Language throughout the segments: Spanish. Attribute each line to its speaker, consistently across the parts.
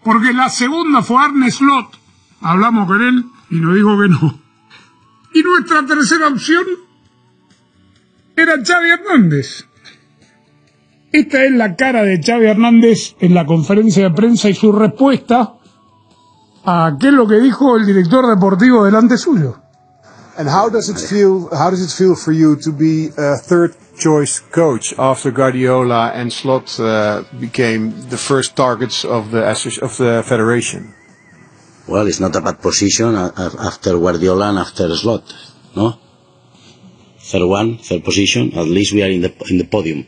Speaker 1: porque la segunda fue Arne Slot. Hablamos con él y nos dijo que no. Y nuestra tercera opción era Xavi Hernández. Esta es la cara de Xavi Hernández en la conferencia de prensa y su respuesta a qué es lo que dijo el director deportivo delante suyo.
Speaker 2: And how does it feel for you to be a third choice coach after Guardiola and Slot became the first targets of the federation?
Speaker 3: Well, it's not a bad position after Guardiola and after Slot, no? Third position. At least we are in the podium.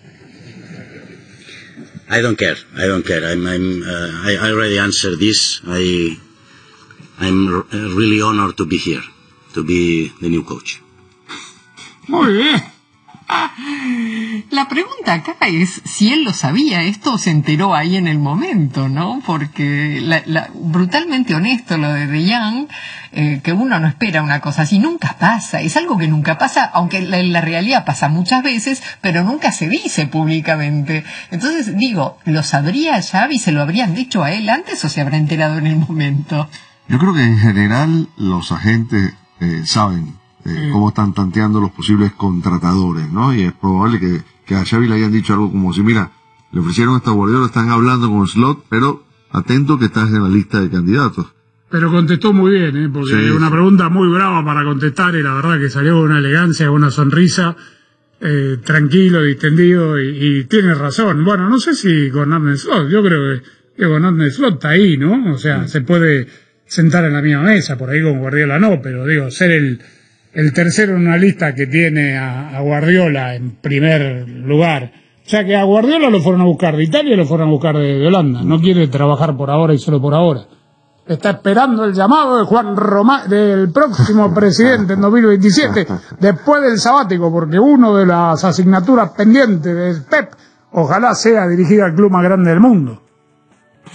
Speaker 3: I don't care. I already answered this. I'm really honored to be here, to be the new coach.
Speaker 1: Muy bien.
Speaker 4: La pregunta acá es si él lo sabía esto o se enteró ahí en el momento, ¿no? Porque brutalmente honesto lo de De Jong, que uno no espera una cosa así, nunca pasa, es algo que nunca pasa, aunque en la realidad pasa muchas veces, pero nunca se dice públicamente. Entonces digo, ¿lo sabría Xavi? ¿Se lo habrían dicho a él antes o se habrá enterado en el momento?
Speaker 5: Yo creo que en general los agentes saben cómo están tanteando los posibles contratadores, ¿no? Y es probable que a Xavi le hayan dicho algo como si, mira, le ofrecieron esta Guardiola, están hablando con Slot, pero atento que estás en la lista de candidatos.
Speaker 1: Pero contestó muy bien, porque
Speaker 5: sí,
Speaker 1: una pregunta muy brava para contestar y la verdad que salió con una elegancia, con una sonrisa, tranquilo, distendido y tiene razón. Bueno, no sé si con Arne Slot, yo creo que con Arne Slot está ahí, ¿no? O sea, se puede sentar en la misma mesa, por ahí con Guardiola no, pero digo, ser el tercero en una lista que tiene a Guardiola en primer lugar. O sea que a Guardiola lo fueron a buscar de Italia y lo fueron a buscar de Holanda. No quiere trabajar por ahora y solo por ahora. Está esperando el llamado de Juan Román, del próximo presidente en 2027, después del sabático, porque uno de las asignaturas pendientes de Pep, ojalá sea dirigida al club más grande del mundo.